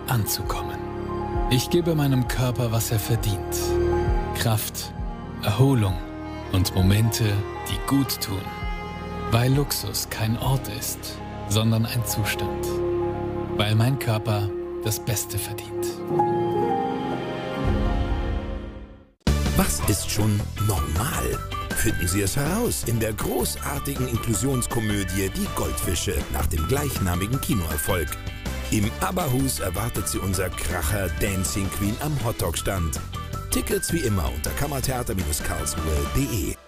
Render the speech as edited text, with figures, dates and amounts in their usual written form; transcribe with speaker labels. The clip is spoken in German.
Speaker 1: anzukommen. Ich gebe meinem Körper, was er verdient. Kraft, Erholung und Momente, die gut tun. Weil Luxus kein Ort ist, sondern ein Zustand. Weil mein Körper das Beste verdient.
Speaker 2: Was ist schon normal? Finden Sie es heraus in der großartigen Inklusionskomödie Die Goldfische nach dem gleichnamigen Kinoerfolg. Im ABBA-Hus erwartet Sie unser Kracher Dancing Queen am Hotdog-Stand. Tickets wie immer unter kammertheater-karlsruhe.de.